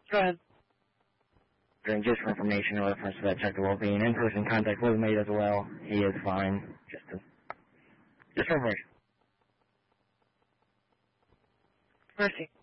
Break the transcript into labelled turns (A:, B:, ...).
A: Go ahead.
B: And just for information in reference to that check, there will be an in-person contact was made as well. He is fine. Just for information.
A: Mercy.